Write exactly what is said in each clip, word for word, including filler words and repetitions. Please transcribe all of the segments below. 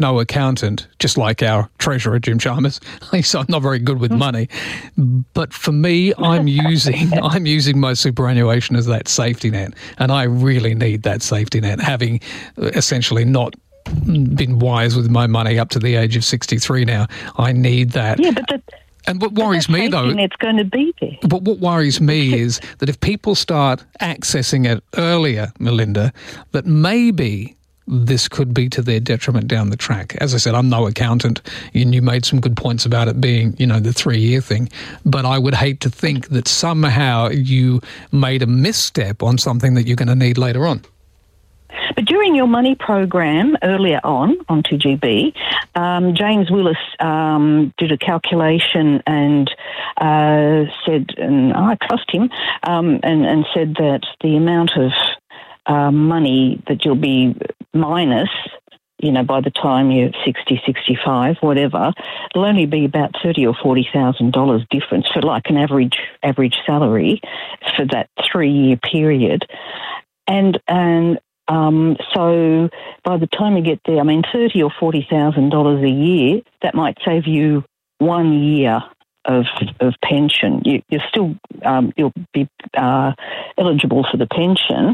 no accountant, just like our treasurer, Jim Chalmers. So I'm not very good with money. But for me, I'm using I'm using my superannuation as that safety net. And I really need that safety net, having essentially not been wise with my money up to the age of sixty-three now. I need that. Yeah, but the, and what worries me, though... it's going to be there. But what worries me is that if people start accessing it earlier, Melinda, that maybe... this could be to their detriment down the track. As I said, I'm no accountant, and you made some good points about it being, you know, the three-year thing. But I would hate to think that somehow you made a misstep on something that you're going to need later on. But during your money program earlier on, on two G B, um, James Willis um, did a calculation and uh, said, and I trust him, um, and, and said that the amount of uh, money that you'll be minus, you know, by the time you're sixty, sixty-five, whatever, it'll only be about thirty or forty thousand dollars difference for like an average average salary for that three-year period. And and um, so by the time you get there, I mean, thirty or forty thousand dollars a year, that might save you one year of of pension. You, you're still um, you'll be uh, eligible for the pension.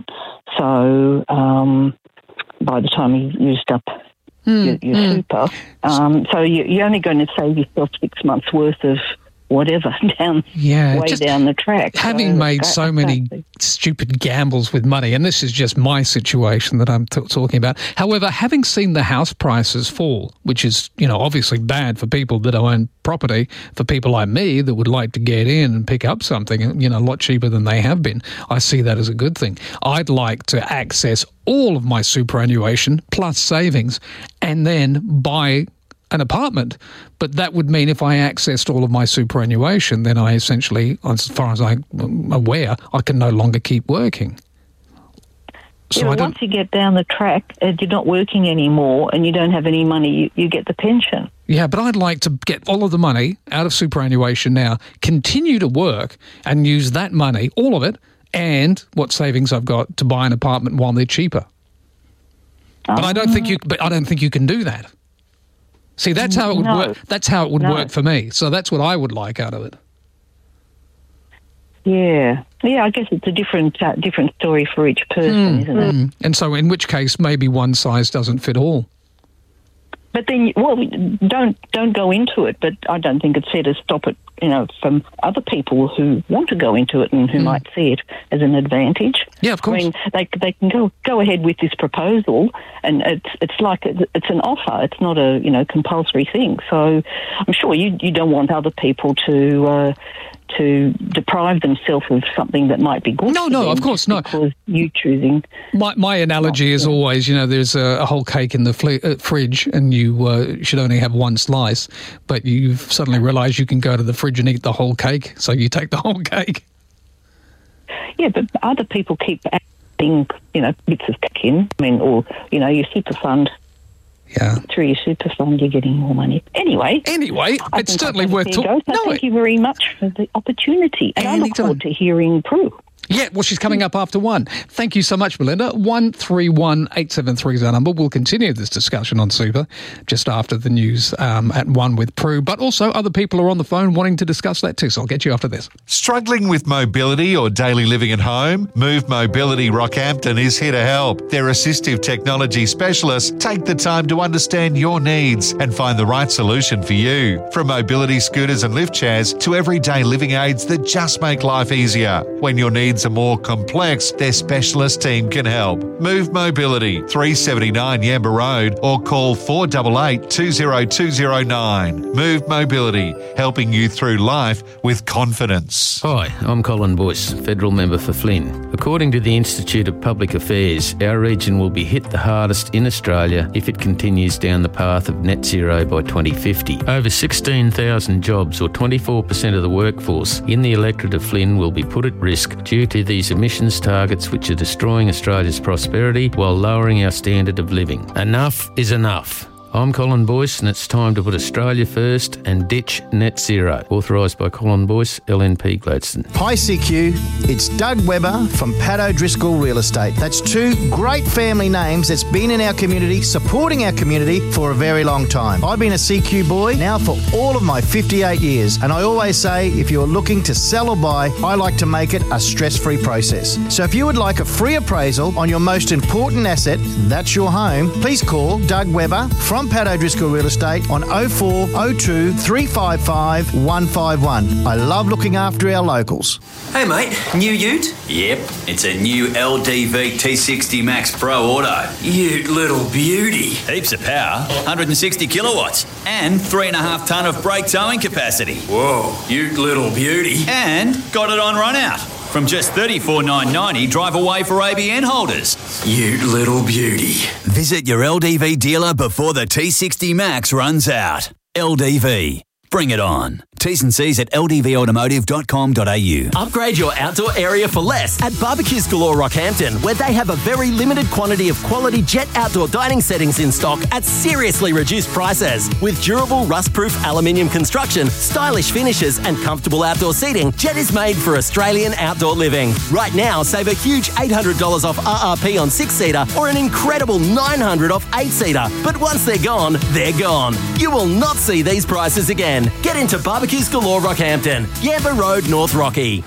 So um, by the time you've used up mm, your, your mm. super, um, so you, you're only going to save yourself six months worth of whatever down yeah, way down the track. Having so made so many exactly. stupid gambles with money, and this is just my situation that I'm t- talking about. However, having seen the house prices fall, which is, you know, obviously bad for people that own property, for people like me that would like to get in and pick up something, you know, a lot cheaper than they have been, I see that as a good thing. I'd like to access all of my superannuation plus savings and then buy an apartment, but that would mean if I accessed all of my superannuation, then I essentially, as far as I'm aware, I can no longer keep working. So yeah, I don't, once you get down the track, and you're not working anymore and you don't have any money, you, you get the pension. Yeah, but I'd like to get all of the money out of superannuation now, continue to work and use that money, all of it, and what savings I've got to buy an apartment while they're cheaper. But I don't think you. But I don't think you can do that. See, that's how it would no. work. That's how it would no. work for me. So that's what I would like out of it. Yeah, yeah. I guess it's a different, uh, different story for each person, Mm, isn't it? mm. And so, in which case, maybe one size doesn't fit all. But then, well, don't don't go into it. But I don't think it's fair to stop it, you know, from other people who want to go into it and who mm. might see it as an advantage. Yeah, of course. I mean, they they can go go ahead with this proposal, and it's it's like a, it's an offer. It's not a you know compulsory thing. So I'm sure you you don't want other people to. Uh, to deprive themselves of something that might be good No, for no, them of course not. Because you choosing... My my analogy is always, you know, there's a, a whole cake in the fl- uh, fridge and you uh, should only have one slice, but you've suddenly realised you can go to the fridge and eat the whole cake, so you take the whole cake. Yeah, but other people keep adding, you know, bits of cake in. I mean, or, you know, your super fund... Yeah. Through your super fund, you're getting more money. Anyway. Anyway, I it's certainly worth talking. talking. So no, thank you very much for the opportunity. And I look forward to hearing Prue. Yeah, well, she's coming up after one. Thank you so much, Melinda. one three one eight seven three is our number. We'll continue this discussion on super just after the news um, at one with Prue. But also other people are on the phone wanting to discuss that too, so I'll get you after this. Struggling with mobility or daily living at home? Move Mobility Rockhampton is here to help. Their assistive technology specialists take the time to understand your needs and find the right solution for you. From mobility scooters and lift chairs to everyday living aids that just make life easier. When your needs are more complex, their specialist team can help. Move Mobility, three seventy-nine Yamba Road, or call four eight eight, two zero two zero nine. Move Mobility, helping you through life with confidence. Hi, I'm Colin Boyce, Federal Member for Flynn. According to the Institute of Public Affairs, our region will be hit the hardest in Australia if it continues down the path of net zero by twenty fifty. Over sixteen thousand jobs, or twenty-four percent of the workforce in the electorate of Flynn, will be put at risk due to these emissions targets which are destroying Australia's prosperity while lowering our standard of living. Enough is enough. I'm Colin Boyce, and it's time to put Australia first and ditch net zero. Authorised by Colin Boyce, L N P Gladstone. Hi C Q, it's Doug Webber from Pat O'Driscoll Real Estate. That's two great family names that's been in our community, supporting our community for a very long time. I've been a C Q boy now for all of my fifty-eight years, and I always say if you're looking to sell or buy, I like to make it a stress-free process. So if you would like a free appraisal on your most important asset, that's your home, please call Doug Webber from Pat O'Driscoll Real Estate on oh four oh two, three five five, one five one. I love looking after our locals. Hey mate, new ute? Yep, it's a new L D V T sixty Max Pro Auto. Ute little beauty. Heaps of power, one hundred sixty kilowatts, and three and a half tonne of brake towing capacity. Whoa, ute little beauty. And got it on run out. From just thirty-four thousand nine hundred ninety dollars, drive away for A B N holders. Ute little beauty. Visit your L D V dealer before the T sixty Max runs out. L D V. Bring it on. T's and C's at l d v automotive dot com dot a u. Upgrade your outdoor area for less at Barbecues Galore Rockhampton, where they have a very limited quantity of quality Jet outdoor dining settings in stock at seriously reduced prices. With durable rust-proof aluminium construction, stylish finishes and comfortable outdoor seating, Jet is made for Australian outdoor living. Right now, save a huge eight hundred dollars off R R P on six-seater or an incredible nine hundred dollars off eight-seater. But once they're gone, they're gone. You will not see these prices again. Get into Barbecues Galore Rockhampton, Yamba Road, North Rocky.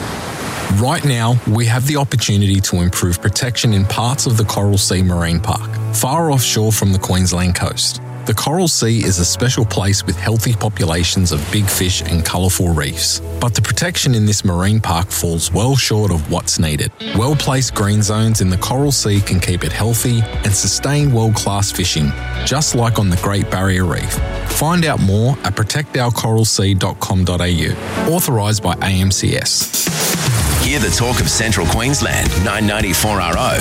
Right now, we have the opportunity to improve protection in parts of the Coral Sea Marine Park, far offshore from the Queensland coast. The Coral Sea is a special place with healthy populations of big fish and colourful reefs. But the protection in this marine park falls well short of what's needed. Well-placed green zones in the Coral Sea can keep it healthy and sustain world-class fishing, just like on the Great Barrier Reef. Find out more at protect our coral sea dot com dot a u. Authorised by A M C S. Hear the talk of Central Queensland, nine ninety-four R O.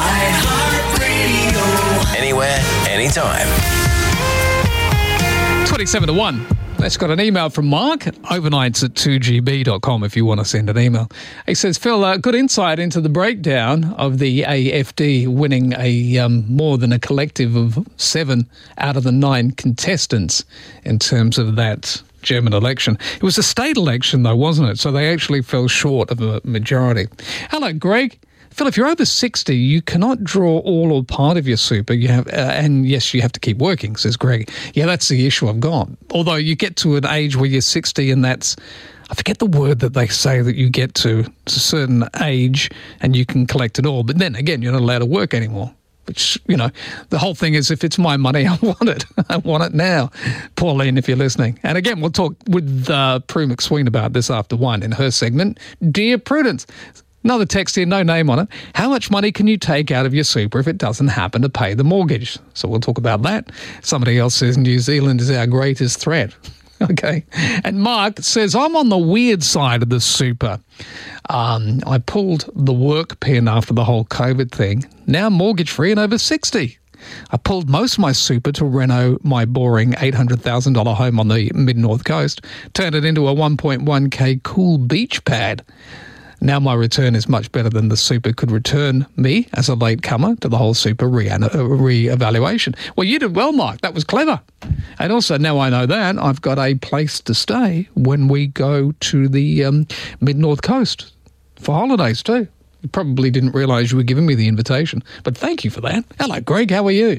iHeartRadio. Anywhere, anytime. twenty-seven to one. That's got an email from Mark, overnights at two g b dot com if you want to send an email. He says, Phil, uh, good insight into the breakdown of the A F D winning a um, more than a collective of seven out of the nine contestants in terms of that German election. It was a state election, though, wasn't it? So they actually fell short of a majority. Hello, Greg. Phil, if you're over sixty, you cannot draw all or part of your super. You have, uh, and yes, you have to keep working, says Greg. Yeah, that's the issue I've got. Although you get to an age where you're sixty and that's, I forget the word that they say that you get to. It's a certain age and you can collect it all. But then again, you're not allowed to work anymore. Which, you know, the whole thing is if it's my money, I want it. I want it now. Pauline, if you're listening. And again, we'll talk with uh, Prue McSween about this after one in her segment. Dear Prudence. Another text here, no name on it. How much money can you take out of your super if it doesn't happen to pay the mortgage? So we'll talk about that. Somebody else says New Zealand is our greatest threat. Okay. And Mark says, I'm on the weird side of the super. Um, I pulled the work pen after the whole COVID thing. Now mortgage-free and over sixty. I pulled most of my super to reno my boring eight hundred thousand dollars home on the mid-north coast, turned it into a one point one K cool beach pad. Now my return is much better than the super could return me as a latecomer to the whole super re- re-evaluation. Well, you did well, Mike. That was clever. And also, now I know that, I've got a place to stay when we go to the um, mid-north coast for holidays too. You probably didn't realise you were giving me the invitation, but thank you for that. Hello, Greg. How are you?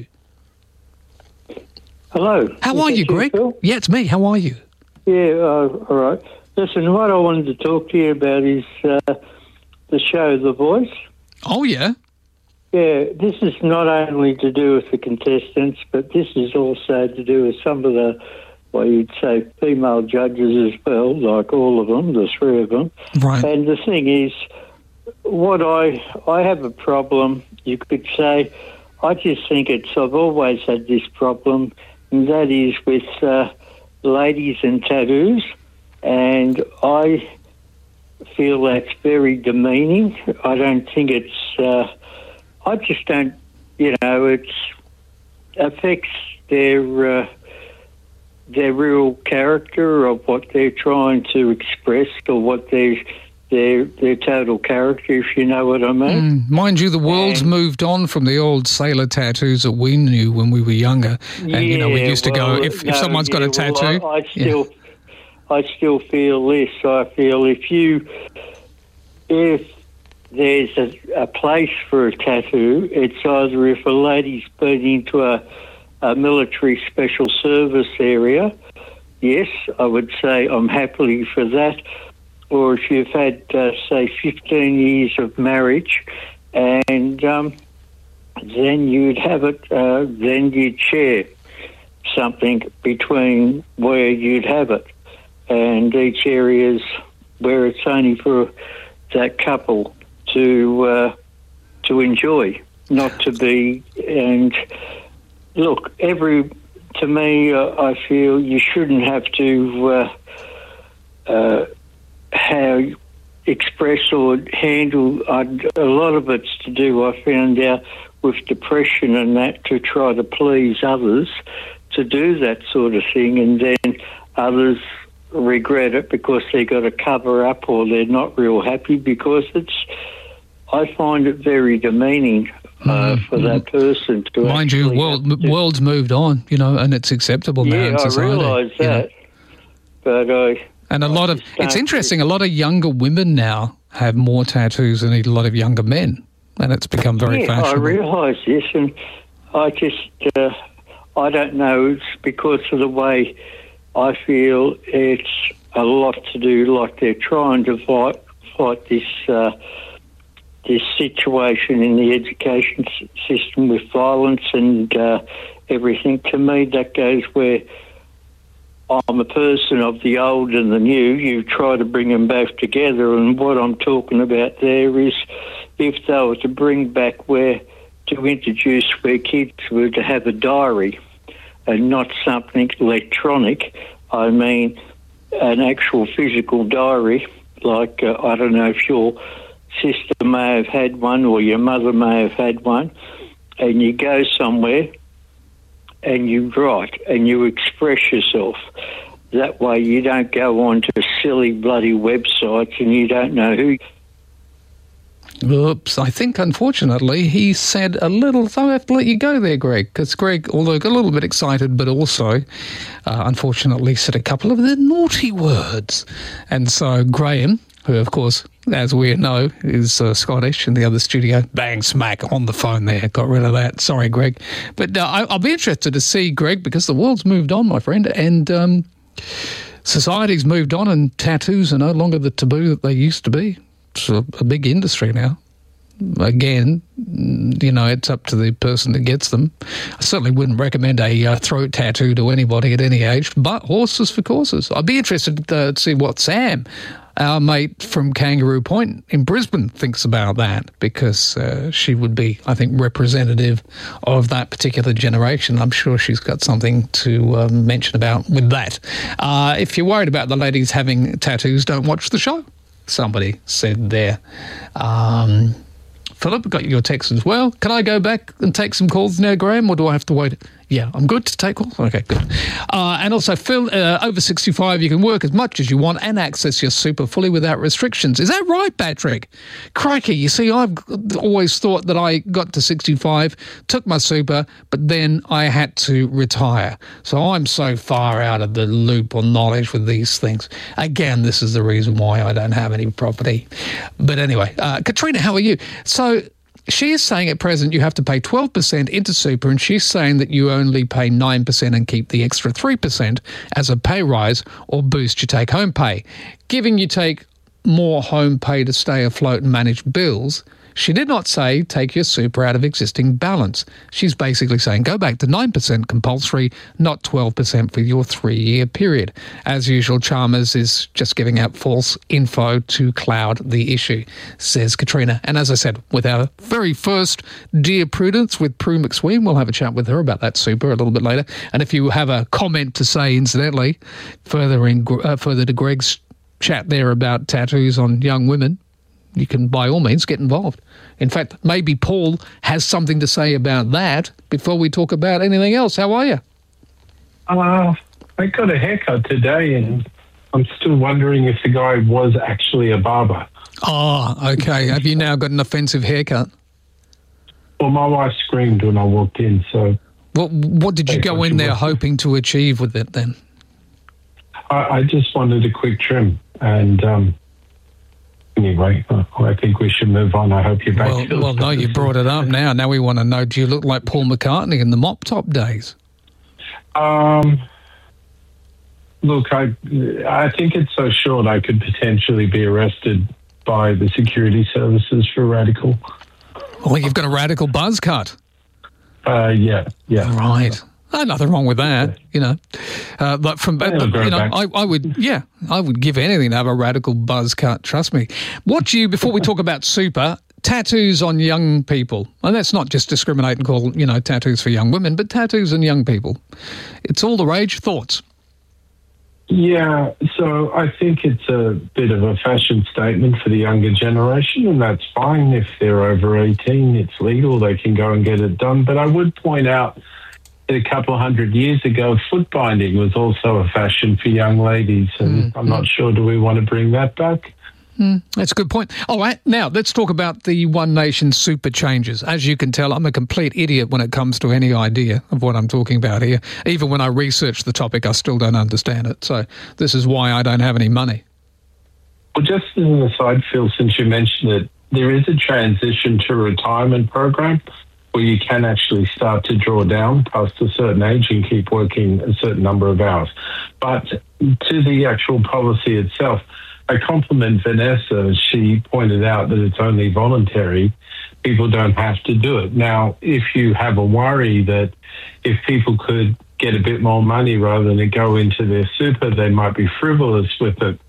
Hello. How Is are you, you, Greg? Phil? Yeah, it's me. How are you? Yeah, uh, all right. Listen, what I wanted to talk to you about is uh, the show The Voice. Oh, yeah? Yeah, this is not only to do with the contestants, but this is also to do with some of the, well, you'd say female judges as well, like all of them, the three of them. Right. And the thing is, what I, I have a problem, you could say, I just think it's, I've always had this problem, and that is with uh, ladies and tattoos. And I feel that's very demeaning. I don't think it's, uh, I just don't, you know, it's affects their, uh, their real character of what they're trying to express or what they're their their total character, if you know what I mean. Mm, mind you, the world's and, moved on from the old sailor tattoos that we knew when we were younger. And, yeah, you know, we used to well, go, if, no, if someone's yeah, got a tattoo... Well, I, I still... Yeah. I still feel this. I feel if you, if there's a, a place for a tattoo, it's either if a lady's been into a, a military special service area, yes, I would say I'm happily for that. Or if you've had, uh, say, fifteen years of marriage, and um, then you'd have it, uh, then you'd share something between where you'd have it. And each area's where it's only for that couple to uh, to enjoy, not to be. And look, every to me, uh, I feel you shouldn't have to uh, uh, how express or handle. Uh, a lot of it's to do, I found out, with depression and that, to try to please others, to do that sort of thing, and then others regret it because they got to cover up or they're not real happy because it's, I find it very demeaning uh, mm, for mm. that person to Mind you, world, to, world's moved on, you know, and it's acceptable now yeah, in society. I realise that, know. but I... And a lot of, it's interesting, a lot of younger women now have more tattoos than a lot of younger men, and it's become very yeah, fashionable. I realise this, and I just, uh, I don't know, it's because of the way I feel it's a lot to do, like they're trying to fight fight this uh, this situation in the education s- system with violence and uh, everything. To me, that goes where I'm a person of the old and the new. You try to bring them both together, and what I'm talking about there is if they were to bring back where to introduce where kids were to have a diary, and not something electronic. I mean, an actual physical diary, like, uh, I don't know if your sister may have had one or your mother may have had one, and you go somewhere and you write and you express yourself. That way you don't go on to silly bloody websites and you don't know who... Oops, I think, unfortunately, he said a little... So I have to let you go there, Greg, because Greg, although got a little bit excited, but also, uh, unfortunately, said a couple of the naughty words. And so Graham, who, of course, as we know, is uh, Scottish in the other studio, bang, smack, on the phone there, got rid of that. Sorry, Greg. But uh, I, I'll be interested to see, Greg, because the world's moved on, my friend, and um, society's moved on, and tattoos are no longer the taboo that they used to be. It's a, a big industry now. Again, you know, it's up to the person that gets them. I certainly wouldn't recommend a uh, throat tattoo to anybody at any age, but horses for courses. I'd be interested uh, to see what Sam, our mate from Kangaroo Point in Brisbane, thinks about that, because uh, she would be, I think, representative of that particular generation. I'm sure she's got something to um, mention about with that. Uh, if you're worried about the ladies having tattoos, don't watch the show. Somebody said there. Um, Philip, got your text as well. Can I go back and take some calls now, Graham, or do I have to wait? Yeah, I'm good to take calls? Okay, good. Uh, and also, Phil, uh, over sixty-five, you can work as much as you want and access your super fully without restrictions. Is that right, Patrick? Crikey, you see, I've always thought that I got to sixty-five, took my super, but then I had to retire. So I'm so far out of the loop or knowledge with these things. Again, this is the reason why I don't have any property. But anyway, uh, Katrina, how are you? So... she is saying at present you have to pay twelve percent into super, and she's saying that you only pay nine percent and keep the extra three percent as a pay rise or boost your take-home pay. Given you take more home pay to stay afloat and manage bills, she did not say take your super out of existing balance. She's basically saying go back to nine percent compulsory, not twelve percent for your three-year period. As usual, Chalmers is just giving out false info to cloud the issue, says Katrina. And as I said, with our very first Dear Prudence with Prue McSween, we'll have a chat with her about that super a little bit later. And if you have a comment to say, incidentally, further, in, uh, further to Greg's chat there about tattoos on young women, you can, by all means, get involved. In fact, maybe Paul has something to say about that before we talk about anything else. How are you? Uh, I got a haircut today, and I'm still wondering if the guy was actually a barber. Oh, okay. Have you now got an offensive haircut? Well, my wife screamed when I walked in, so... What, what did you go in there hoping to achieve with it then? I, I just wanted a quick trim, and um, anyway, I think we should move on. I hope you're back. Well, well no, you brought it up now. Now we want to know, do you look like Paul McCartney in the Mop Top days? Um, look, I, I think it's so short I could potentially be arrested by the security services for radical. Well, you've got a radical buzz cut. Uh, yeah, yeah. Right. Oh, nothing wrong with that, you know. Uh, but from, but, but, you know, I, I would, yeah, I would give anything to have a radical buzz cut. Trust me. What do you, before we talk about super, tattoos on young people, and that's not just discriminate and call, you know, tattoos for young women, but tattoos on young people. It's all the rage. Thoughts? Yeah, so I think it's a bit of a fashion statement for the younger generation, and that's fine. If they're over eighteen, it's legal. They can go and get it done. But I would point out that a couple of hundred years ago, foot binding was also a fashion for young ladies, and mm. I'm not sure, do we want to bring that back? Mm, that's a good point. All right, now let's talk about the One Nation super changes. As you can tell, I'm a complete idiot when it comes to any idea of what I'm talking about here. Even when I research the topic, I still don't understand it. So this is why I don't have any money. Well, just as an aside, Phil, since you mentioned it, there is a transition to a retirement program where you can actually start to draw down past a certain age and keep working a certain number of hours. But to the actual policy itself, I compliment Vanessa. She pointed out that it's only voluntary. People don't have to do it. Now, if you have a worry that if people could get a bit more money rather than it go into their super, they might be frivolous with it.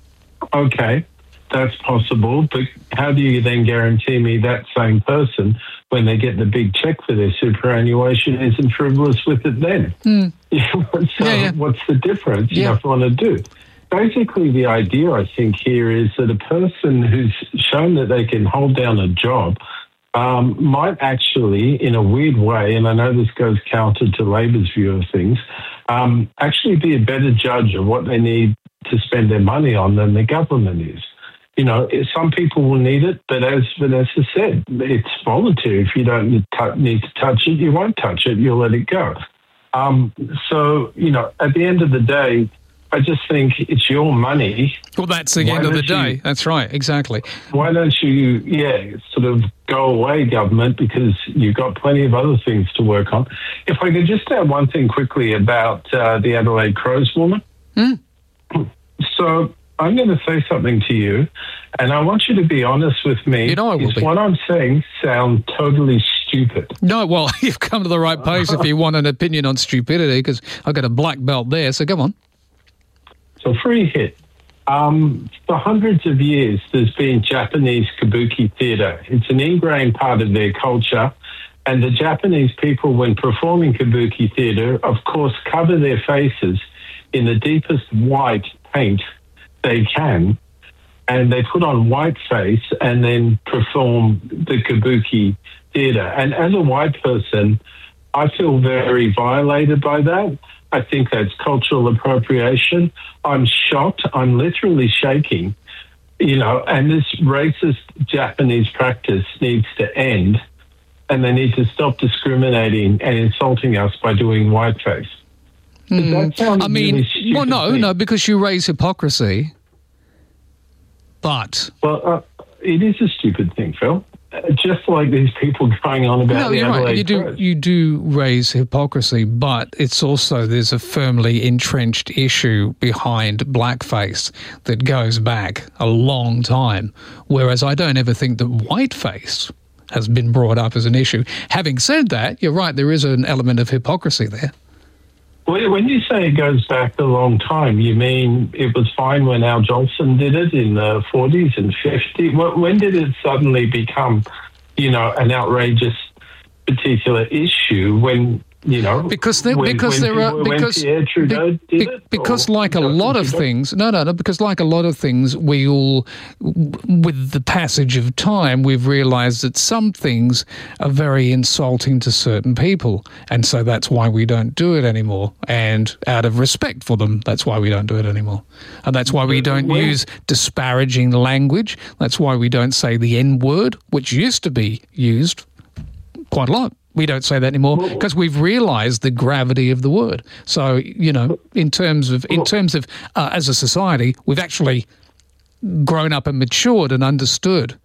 Okay, that's possible, but how do you then guarantee me that same person, when they get the big check for their superannuation, isn't frivolous with it then? Mm. so yeah, yeah. What's the difference Yeah. you have to want to do? Basically, the idea, I think, here is that a person who's shown that they can hold down a job um, might actually, in a weird way, and I know this goes counter to Labor's view of things, um, actually be a better judge of what they need to spend their money on than the government is. You know, some people will need it, but as Vanessa said, it's voluntary. If you don't need to touch it, you won't touch it. You'll let it go. Um, so, you know, at the end of the day, I just think it's your money. Well, that's the Why end of the don't day. you- That's right, exactly. Why don't you, yeah, sort of go away, government, because you've got plenty of other things to work on. If I could just add one thing quickly about uh, the Adelaide Crows woman. Mm. So I'm going to say something to you, and I want you to be honest with me. You know I will Is be. what I'm saying sound totally stupid? No, well, you've come to the right place if you want an opinion on stupidity, because I've got a black belt there, so come on. So free hit. Um, for hundreds of years, there's been Japanese kabuki theatre. It's an ingrained part of their culture. And the Japanese people, when performing kabuki theatre, of course, cover their faces in the deepest white paint they can. And they put on white face and then perform the kabuki theatre. And as a white person, I feel very violated by that. I think that's cultural appropriation. I'm shocked. I'm literally shaking, you know, and this racist Japanese practice needs to end, and they need to stop discriminating and insulting us by doing whiteface. Does that sound I mean, really stupid well, no, to me? no, because you raise hypocrisy, but... Well, uh, it is a stupid thing, Phil. Uh, Just like these people going on about No, the you're right. Adelaide You do, Crows. you do raise hypocrisy, but it's also, there's a firmly entrenched issue behind blackface that goes back a long time, whereas I don't ever think that whiteface has been brought up as an issue. Having said that, you're right, there is an element of hypocrisy there. Well, when you say it goes back a long time, you mean it was fine when Al Jolson did it in the forties and fifties? When did it suddenly become, you know, an outrageous particular issue when You know, because there, when, because when there are people, because Pierre Trudeau be, did be, it, because or like a Justin lot of Trudeau? things, no, no, no, because like a lot of things, we all, with the passage of time, we've realised that some things are very insulting to certain people, and so that's why we don't do it anymore. And out of respect for them, that's why we don't do it anymore, and that's why we don't When- use disparaging language. That's why we don't say the N word, which used to be used quite a lot. We don't say that anymore because we've realised the gravity of the word. So, you know, in terms of in terms of uh, as a society, we've actually grown up and matured and understood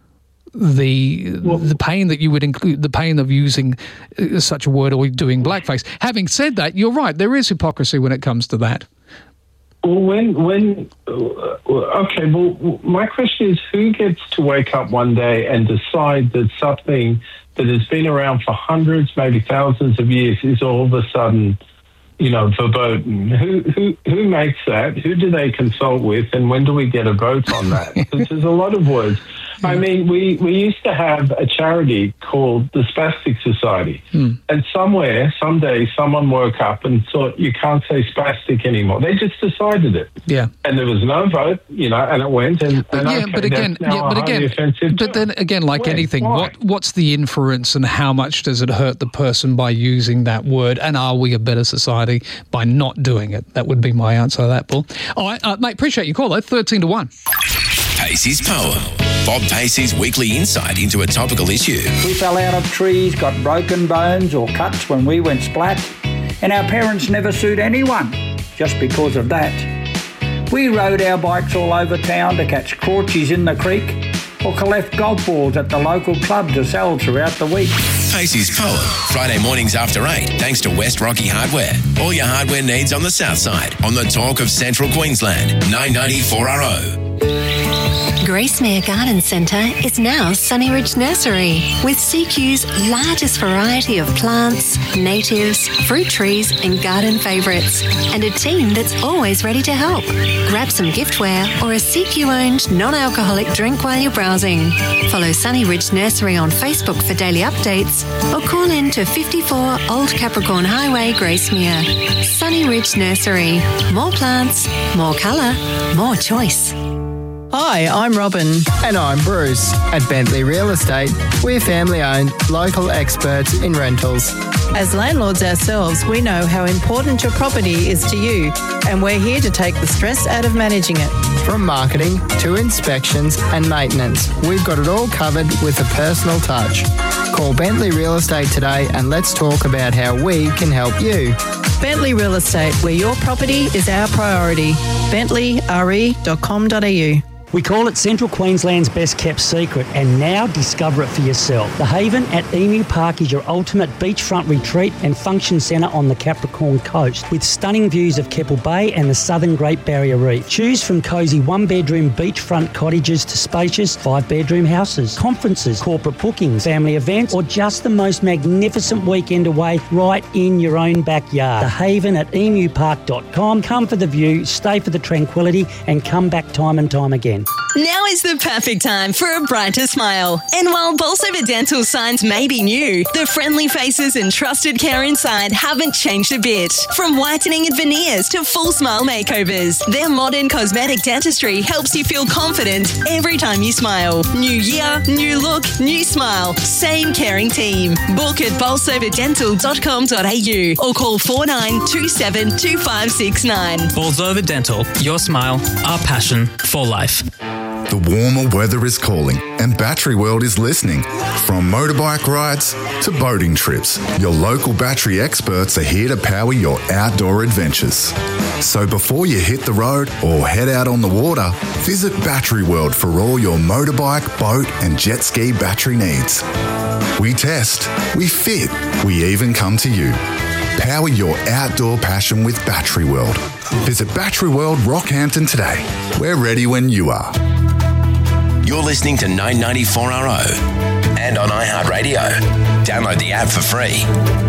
the the pain that you would include, the pain of using uh, such a word or doing blackface. Having said that, you're right. There is hypocrisy when it comes to that. Well, when, when, uh, okay, well, my question is, who gets to wake up one day and decide that something that has been around for hundreds, maybe thousands of years is all of a sudden, you know, verboten? Who, who, who makes that? Who do they consult with? And when do we get a vote on that? Because there's a lot of words. I mean, we, we used to have a charity called the Spastic Society. Hmm. And somewhere, someday, someone woke up and thought, you can't say spastic anymore. They just decided it. Yeah. And there was no vote, you know, and it went. And, But and yeah, okay, but again, that's now yeah, but a highly again, offensive but term. then again, like When? anything, Why? what what's the inference and how much does it hurt the person by using that word? And are we a better society by not doing it? That would be my answer to that, Paul. All right, uh, mate, appreciate your call though. Thirteen to one. Pacey's Poem. Bob Pacey's weekly insight into a topical issue. We fell out of trees, got broken bones or cuts when we went splat, and our parents never sued anyone just because of that. We rode our bikes all over town to catch crawchies in the creek or collect golf balls at the local club to sell throughout the week. Pacey's Poem. Friday mornings after eight, thanks to West Rocky Hardware. All your hardware needs on the south side. On the talk of Central Queensland. nine ninety-four R O. Gracemere Garden Centre is now Sunnyridge Nursery, with C Q's largest variety of plants, natives, fruit trees and garden favourites, and a team that's always ready to help. Grab some giftware or a C Q-owned non-alcoholic drink while you're browsing. Follow Sunnyridge Nursery on Facebook for daily updates or call in to fifty-four Old Capricorn Highway, Gracemere. Sunnyridge Nursery. More plants, more colour, more choice. Hi, I'm Robin. And I'm Bruce. At Bentley Real Estate, we're family-owned, local experts in rentals. As landlords ourselves, we know how important your property is to you, and we're here to take the stress out of managing it. From marketing to inspections and maintenance, we've got it all covered with a personal touch. Call Bentley Real Estate today and let's talk about how we can help you. Bentley Real Estate, where your property is our priority. bentley r e dot com dot a u. We call it Central Queensland's best kept secret, and now discover it for yourself. The Haven at Emu Park is your ultimate beachfront retreat and function centre on the Capricorn coast, with stunning views of Keppel Bay and the southern Great Barrier Reef. Choose from cosy one-bedroom beachfront cottages to spacious five-bedroom houses, conferences, corporate bookings, family events, or just the most magnificent weekend away right in your own backyard. The Haven at emu park dot com. Come for the view, stay for the tranquility, and come back time and time again. Now is the perfect time for a brighter smile. And while Bolsover Dental signs may be new, the friendly faces and trusted care inside haven't changed a bit. From whitening and veneers to full smile makeovers, their modern cosmetic dentistry helps you feel confident every time you smile. New year, new look, new smile. Same caring team. Book at bolsover dental dot com dot a u or call four nine two seven two five six nine. Bolsover Dental, your smile, our passion for life. The warmer weather is calling and Battery World is listening. From motorbike rides to boating trips, your local battery experts are here to power your outdoor adventures. So before you hit the road or head out on the water, visit Battery World for all your motorbike, boat and jet ski battery needs. We test, we fit, we even come to you. Power your outdoor passion with Battery World. Visit Battery World Rockhampton today. We're ready when you are. You're listening to nine ninety-four R O and on iHeartRadio. Download the app for free.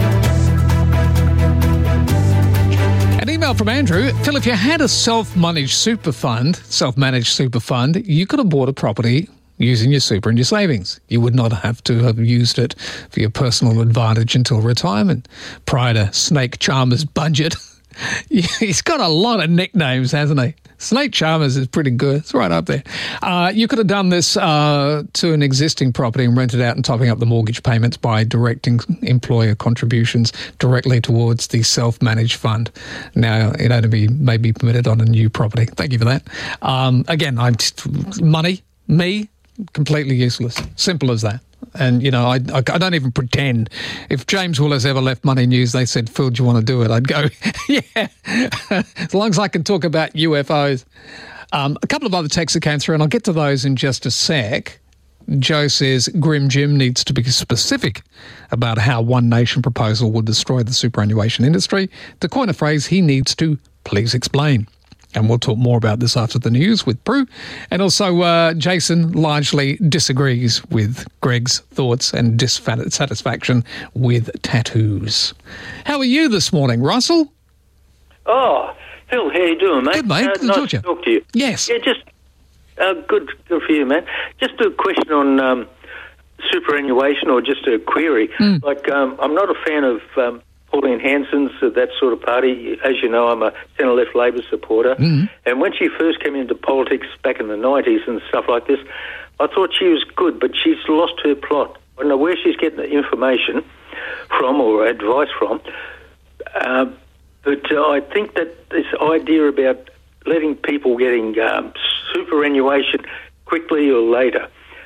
An email from Andrew. Phil, if you had a self-managed super fund, self-managed super fund, you could have bought a property using your super and your savings. You would not have to have used it for your personal advantage until retirement. Prior to Snake Chalmers Budget, he's got a lot of nicknames, hasn't he? Snake Chalmers is pretty good. It's right up there. Uh, you could have done this uh, to an existing property and rented out and topping up the mortgage payments by directing employer contributions directly towards the self-managed fund. Now, it only be maybe permitted on a new property. Thank you for that. Um, again, I'm just, money, me, completely useless. Simple as that. And, you know, I, I, I don't even pretend. If James Willis ever left Money News, they said, Phil, do you want to do it? I'd go, yeah, as long as I can talk about U F Os. Um, a couple of other texts that came through, and I'll get to those in just a sec. Joe says, Grim Jim needs to be specific about how One Nation proposal will destroy the superannuation industry. To coin a phrase, he needs to please explain. And we'll talk more about this after the news with Prue. And also, uh, Jason largely disagrees with Greg's thoughts and dissatisfaction with tattoos. How are you this morning, Russell? Oh, Phil, how you doing, mate? Good, mate. Uh, Good to nice talk to you. to talk to you. Yes. Yeah, just uh, good, good for you, man. Just a question on um, superannuation, or just a query. Mm. Like, um, I'm not a fan of um, Pauline Hanson's, uh, that sort of party. As you know, I'm a centre-left Labor supporter. Mm. And when she first came into politics back in the nineties and stuff like this, I thought she was good, but she's lost her plot. I don't know where she's getting the information from or advice from. Uh, but uh, I think that this idea about letting people getting um, superannuation quickly or later,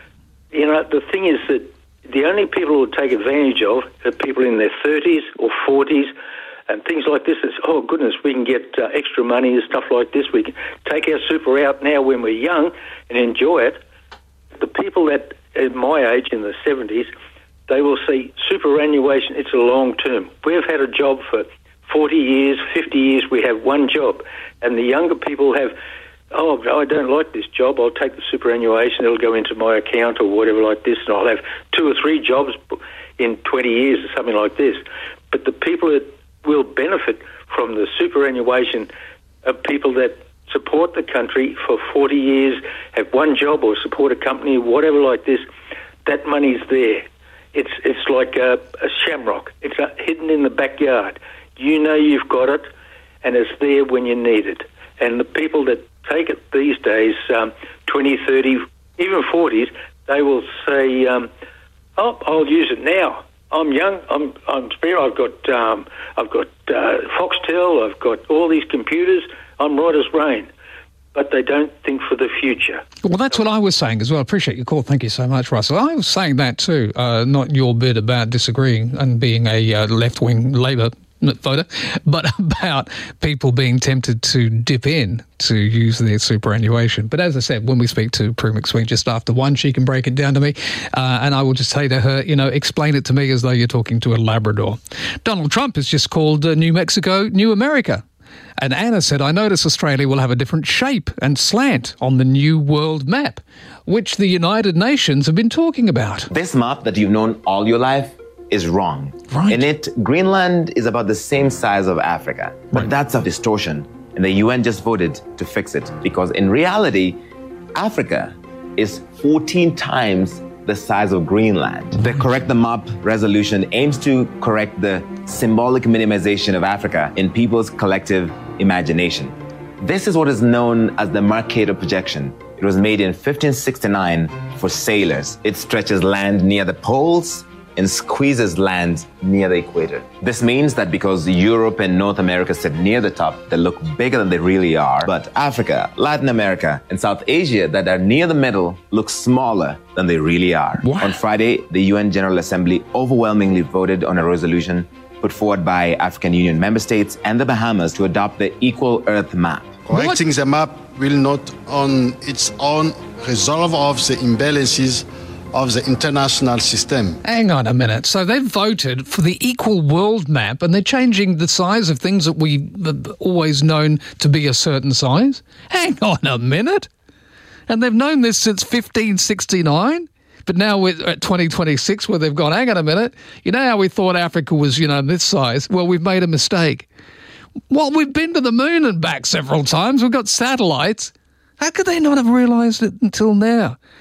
you know, the thing is that the only people who take advantage of are people in their thirties or forties and things like this. It's, oh, goodness, we can get uh, extra money and stuff like this. We can take our super out now when we're young and enjoy it. The people that, at my age, in the seventies, they will see superannuation, it's a long term. We've had a job for forty years, fifty years, we have one job. And the younger people have, oh, I don't like this job, I'll take the superannuation, it'll go into my account or whatever like this, and I'll have two or three jobs in twenty years or something like this. But the people that will benefit from the superannuation are people that support the country for forty years, have one job or support a company, whatever like this. That money's there. It's it's like a, a shamrock. It's a, hidden in the backyard. You know you've got it, and it's there when you need it. And the people that take it these days, um, twenty, thirty, even forties, they will say, um, "Oh, I'll use it now. I'm young. I'm I'm spare. I've got um, I've got uh, Foxtel. I've got all these computers. I'm right as rain." But they don't think for the future. Well, that's what I was saying as well. I appreciate your call. Thank you so much, Russell. I was saying that too, uh, not your bit about disagreeing and being a uh, left-wing Labor voter, but about people being tempted to dip in to use their superannuation. But as I said, when we speak to Prue McSween just after one, she can break it down to me, uh, and I will just say to her, you know, explain it to me as though you're talking to a Labrador. Donald Trump has just called uh, New Mexico New America. And Anna said, I notice Australia will have a different shape and slant on the new world map, which the United Nations have been talking about. This map that you've known all your life is wrong. Right. In it, Greenland is about the same size of Africa. But right. That's a distortion. And the U N just voted to fix it. Because in reality, Africa is fourteen times the size of Greenland. The Correct the Map resolution aims to correct the symbolic minimization of Africa in people's collective imagination. This is what is known as the Mercator projection. It was made in fifteen sixty-nine for sailors. It stretches land near the poles and squeezes land near the equator. This means that because Europe and North America sit near the top, they look bigger than they really are. But Africa, Latin America, and South Asia that are near the middle look smaller than they really are. What? On Friday, the U N General Assembly overwhelmingly voted on a resolution put forward by African Union member states and the Bahamas to adopt the Equal Earth Map. Correcting the map will not on its own resolve of the imbalances of the international system. Hang on a minute. So they've voted for the equal world map and they're changing the size of things that we've always known to be a certain size? Hang on a minute. And they've known this since fifteen sixty-nine? But now we're at twenty twenty-six where they've gone, hang on a minute, you know how we thought Africa was, you know, this size? Well, we've made a mistake. Well, we've been to the moon and back several times. We've got satellites. How could they not have realised it until now?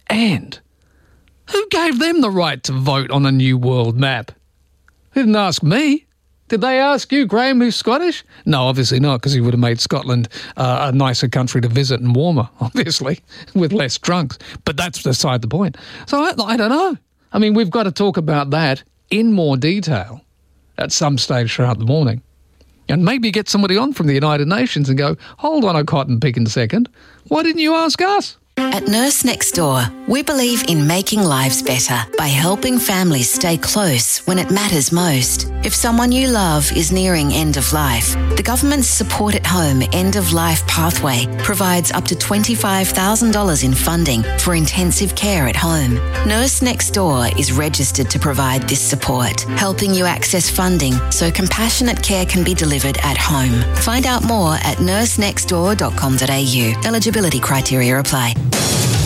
And who gave them the right to vote on a new world map? They didn't ask me. Did they ask you, Graham, who's Scottish? No, obviously not, because he would have made Scotland uh, a nicer country to visit and warmer, obviously, with less drunks. But that's beside the point. So I, I don't know. I mean, we've got to talk about that in more detail at some stage throughout the morning. And maybe get somebody on from the United Nations and go, hold on a cotton picking second. Why didn't you ask us? At Nurse Next Door, we believe in making lives better by helping families stay close when it matters most. If someone you love is nearing end of life, the government's Support at Home End of Life Pathway provides up to twenty-five thousand dollars in funding for intensive care at home. Nurse Next Door is registered to provide this support, helping you access funding so compassionate care can be delivered at home. Find out more at nurse next door dot com dot a u. Eligibility criteria apply.